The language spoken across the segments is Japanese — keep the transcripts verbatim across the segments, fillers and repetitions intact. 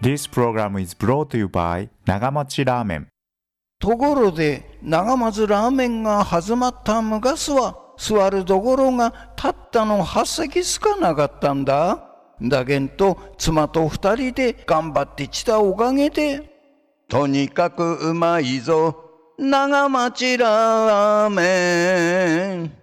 This program is brought to you by 長町ラーメン。 ところで長松ラーメンが始まった昔は座るところがたったのはっ席しかなかったんだ。だけど妻と二人で頑張ってきたおかげでとにかくうまいぞ長町ラーメン。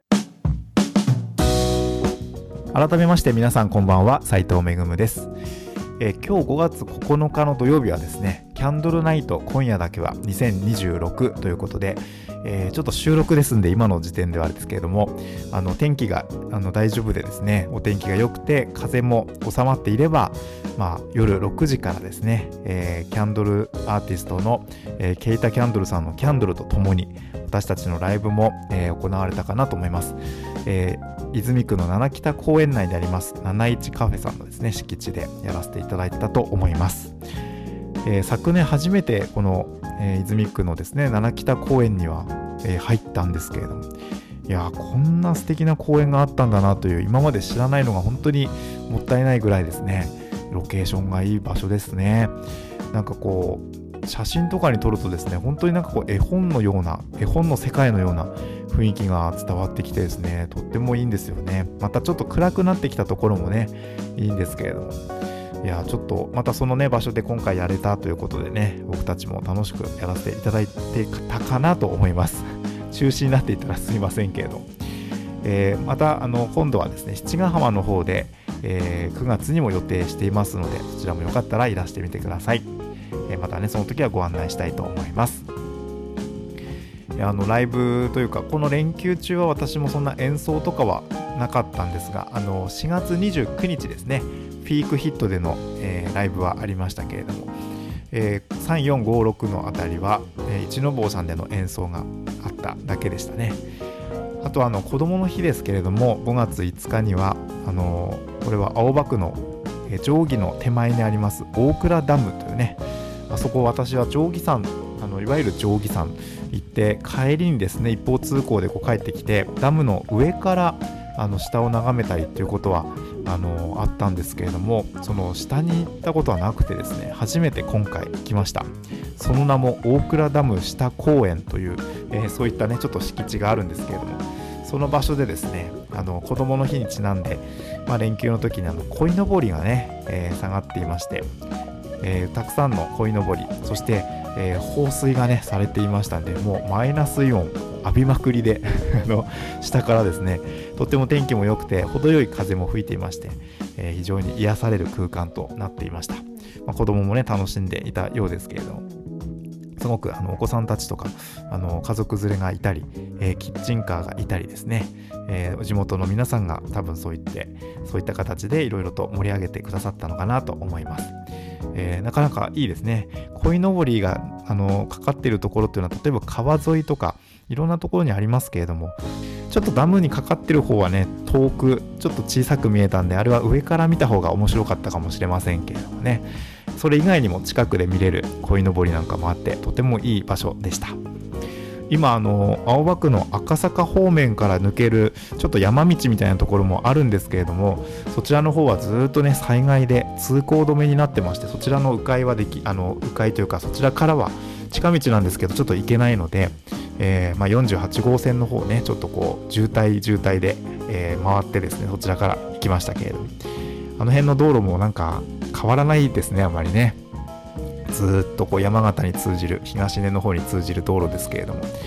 改めまして皆さんこんばんは、斉藤めぐむです。えー、今日ごがつここのかの土曜日はですね、キャンドルナイト今夜だけはにせんにじゅうろくということで、えー、ちょっと収録ですんで今の時点ではあれですけれども、あの天気があの大丈夫でですね、お天気が良くて風も収まっていれば、まあ、夜ろくじからですね、えー、キャンドルアーティストの、えー、ケイタキャンドルさんのキャンドルとともに私たちのライブも、えー、行われたかなと思います。えー泉区の七北公園内でありますなないちカフェさんのですね敷地でやらせていただいたと思います。えー、昨年初めてこの、えー、泉区のですね七北公園には、えー、入ったんですけれども、いやーこんな素敵な公園があったんだなという、今まで知らないのが本当にもったいないぐらいですね。ロケーションがいい場所ですね。なんかこう写真とかに撮るとですね、本当になんかこう絵本のような絵本の世界のような雰囲気が伝わってきてですね、とってもいいんですよね。またちょっと暗くなってきたところもねいいんですけれども、いやちょっとまたそのね場所で今回やれたということでね、僕たちも楽しくやらせていただいてたかなと思います。中止になっていたらすみませんけれど、えー、またあの今度はですね七ヶ浜の方で、えー、くがつにも予定していますので、そちらもよかったらいらしてみてください。えー、またねその時はご案内したいと思います。あのライブというかこの連休中は私もそんな演奏とかはなかったんですが、あのしがつにじゅうくにちですね、ピークヒットでの、えー、ライブはありましたけれども、えー、さんよんごろくのあたりは、えー、一の坊さんでの演奏があっただけでしたね。あとあの子どもの日ですけれども、ごがついつかにはあのー、これは青葉区の、えー、定規の手前にあります大倉ダムというね、あそこ私は定規山、あのいわゆる定規山行って帰りにですね一方通行でこう帰ってきてダムの上からあの下を眺めたりっていうことはあのあったんですけれども、その下に行ったことはなくてですね、初めて今回行きました。その名も大倉ダム下公園という、えー、そういったねちょっと敷地があるんですけれども、その場所でですね、あの子供の日にちなんで、まあ、連休の時にあの鯉のぼりがね、えー、下がっていまして、えー、たくさんの鯉のぼり、そしてえー、放水がねされていましたんで、もうマイナスイオン浴びまくりであの下からですね、とっても天気も良くて程よい風も吹いていまして、えー、非常に癒される空間となっていました。まあ、子供もね楽しんでいたようですけれども、すごくあのお子さんたちとかあの家族連れがいたり、えー、キッチンカーがいたりですね、えー、地元の皆さんが多分そういってそういった形でいろいろと盛り上げてくださったのかなと思います。えー、なかなかいいですね。鯉のぼりがあのかかっているところっていうのは例えば川沿いとかいろんなところにありますけれども、ちょっとダムにかかってる方はね遠くちょっと小さく見えたんで、あれは上から見た方が面白かったかもしれませんけれどもね、それ以外にも近くで見れる鯉のぼりなんかもあってとてもいい場所でした。今あの青葉区の赤坂方面から抜けるちょっと山道みたいなところもあるんですけれども、そちらの方はずっとね災害で通行止めになってまして、そちらの迂回はできあの迂回というかそちらからは近道なんですけどちょっと行けないので、えーまあ、よんじゅうはちごうせんの方ねちょっとこう渋滞渋滞で、えー、回ってですねそちらから行きましたけれども、あの辺の道路もなんか変わらないですね、あまりね。ずっとこう山形に通じる東根の方に通じる道路ですけれども、